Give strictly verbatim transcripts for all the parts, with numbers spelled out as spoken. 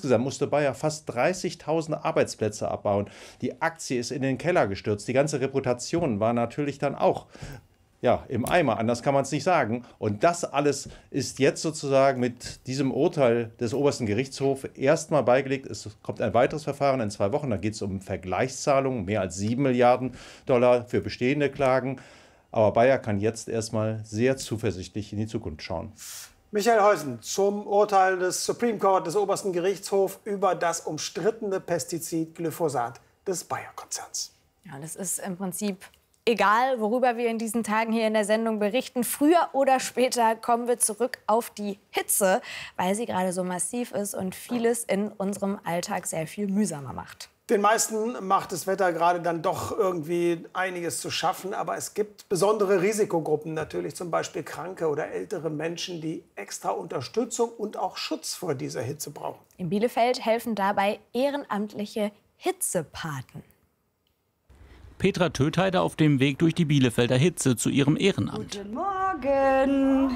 Insgesamt musste Bayer fast dreißigtausend Arbeitsplätze abbauen. Die Aktie ist in den Keller gestürzt. Die ganze Reputation war natürlich dann auch ja, im Eimer, anders kann man es nicht sagen. Und das alles ist jetzt sozusagen mit diesem Urteil des obersten Gerichtshofs erstmal beigelegt. Es kommt ein weiteres Verfahren in zwei Wochen. Da geht es um Vergleichszahlungen, mehr als sieben Milliarden Dollar für bestehende Klagen. Aber Bayer kann jetzt erstmal sehr zuversichtlich in die Zukunft schauen. Michael Heusen zum Urteil des Supreme Court des obersten Gerichtshofs über das umstrittene Pestizid Glyphosat des Bayer-Konzerns. Ja, das ist im Prinzip egal, worüber wir in diesen Tagen hier in der Sendung berichten. Früher oder später kommen wir zurück auf die Hitze, weil sie gerade so massiv ist und vieles in unserem Alltag sehr viel mühsamer macht. Den meisten macht das Wetter gerade dann doch irgendwie einiges zu schaffen. Aber es gibt besondere Risikogruppen, natürlich zum Beispiel kranke oder ältere Menschen, die extra Unterstützung und auch Schutz vor dieser Hitze brauchen. In Bielefeld helfen dabei ehrenamtliche Hitzepaten. Petra Tötheide auf dem Weg durch die Bielefelder Hitze zu ihrem Ehrenamt. Guten Morgen.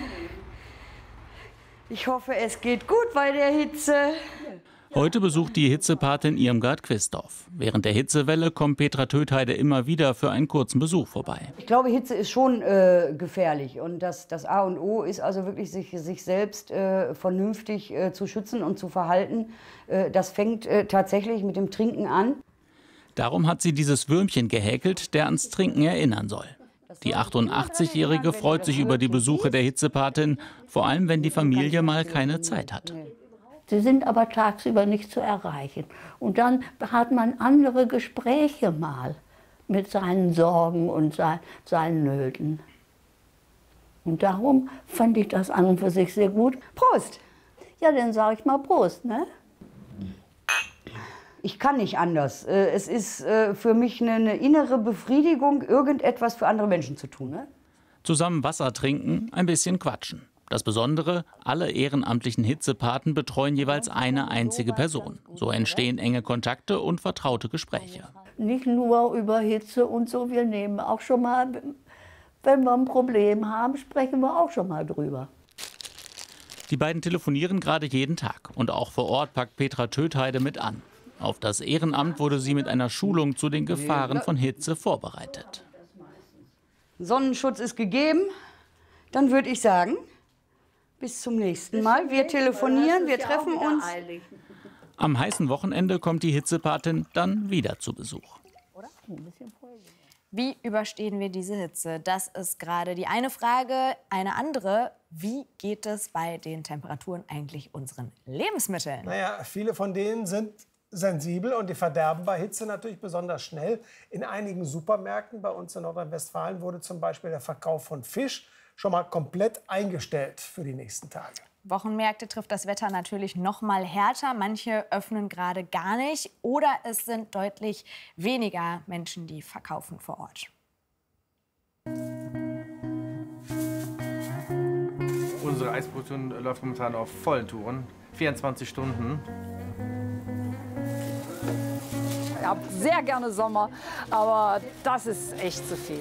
Ich hoffe, es geht gut bei der Hitze. Heute besucht die Hitzepatin Irmgard Quistorf. Während der Hitzewelle kommt Petra Tötheide immer wieder für einen kurzen Besuch vorbei. Ich glaube, Hitze ist schon äh, gefährlich. Und das, das A und O ist also wirklich, sich, sich selbst äh, vernünftig äh, zu schützen und zu verhalten. Äh, das fängt äh, tatsächlich mit dem Trinken an. Darum hat sie dieses Würmchen gehäkelt, der ans Trinken erinnern soll. Die achtundachtzigjährige freut sich über die Besuche der Hitzepatin, vor allem wenn die Familie mal keine Zeit hat. Sie sind aber tagsüber nicht zu erreichen. Und dann hat man andere Gespräche mal mit seinen Sorgen und seinen Nöten. Und darum fand ich das an und für sich sehr gut. Prost! Ja, dann sage ich mal Prost, ne? Ich kann nicht anders. Es ist für mich eine innere Befriedigung, irgendetwas für andere Menschen zu tun. Ne? Zusammen Wasser trinken, ein bisschen quatschen. Das Besondere, alle ehrenamtlichen Hitzepaten betreuen jeweils eine einzige Person. So entstehen enge Kontakte und vertraute Gespräche. Nicht nur über Hitze und so, wir nehmen auch schon mal, wenn wir ein Problem haben, sprechen wir auch schon mal drüber. Die beiden telefonieren gerade jeden Tag. Und auch vor Ort packt Petra Tötheide mit an. Auf das Ehrenamt wurde sie mit einer Schulung zu den Gefahren von Hitze vorbereitet. Sonnenschutz ist gegeben. Dann würde ich sagen, bis zum nächsten Mal. Wir telefonieren, wir treffen uns. Am heißen Wochenende kommt die Hitzepatin dann wieder zu Besuch. Wie überstehen wir diese Hitze? Das ist gerade die eine Frage. Eine andere, wie geht es bei den Temperaturen eigentlich unseren Lebensmitteln? Naja, viele von denen sind sensibel und die verderben bei Hitze natürlich besonders schnell. In einigen Supermärkten bei uns in Nordrhein-Westfalen wurde zum Beispiel der Verkauf von Fisch schon mal komplett eingestellt für die nächsten Tage. Wochenmärkte trifft das Wetter natürlich noch mal härter. Manche öffnen gerade gar nicht oder es sind deutlich weniger Menschen, die verkaufen vor Ort. Unsere Eisproduktion läuft momentan auf vollen Touren, vierundzwanzig Stunden. Ich habe sehr gerne Sommer, aber das ist echt zu viel.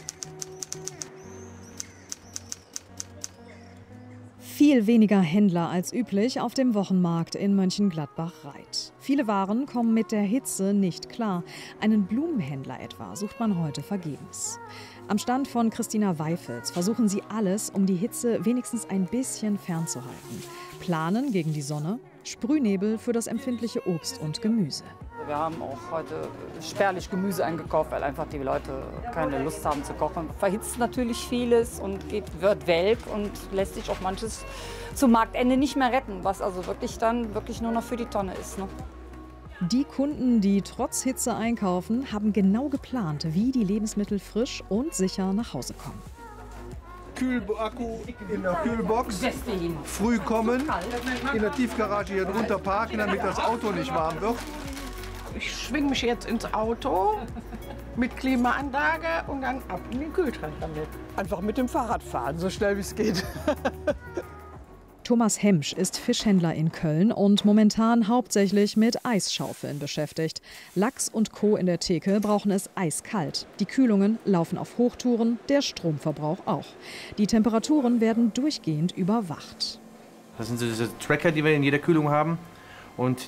Viel weniger Händler als üblich auf dem Wochenmarkt in Mönchengladbach-Reit. Viele Waren kommen mit der Hitze nicht klar. Einen Blumenhändler etwa sucht man heute vergebens. Am Stand von Christina Weifels versuchen sie alles, um die Hitze wenigstens ein bisschen fernzuhalten. Planen gegen die Sonne, Sprühnebel für das empfindliche Obst und Gemüse. Wir haben auch heute spärlich Gemüse eingekauft, weil einfach die Leute keine Lust haben zu kochen. Verhitzt natürlich vieles und geht, wird welk und lässt sich auch manches zum Marktende nicht mehr retten, was also wirklich dann wirklich nur noch für die Tonne ist. Ne? Die Kunden, die trotz Hitze einkaufen, haben genau geplant, wie die Lebensmittel frisch und sicher nach Hause kommen. Kühlakku in der Kühlbox, früh kommen, in der Tiefgarage hier drunter parken, damit das Auto nicht warm wird. Ich schwinge mich jetzt ins Auto mit Klimaanlage und dann ab in den Kühlschrank damit. Einfach mit dem Fahrrad fahren, so schnell wie es geht. Thomas Hemsch ist Fischhändler in Köln und momentan hauptsächlich mit Eisschaufeln beschäftigt. Lachs und Co. in der Theke brauchen es eiskalt. Die Kühlungen laufen auf Hochtouren, der Stromverbrauch auch. Die Temperaturen werden durchgehend überwacht. Das sind so diese Tracker, die wir in jeder Kühlung haben. Und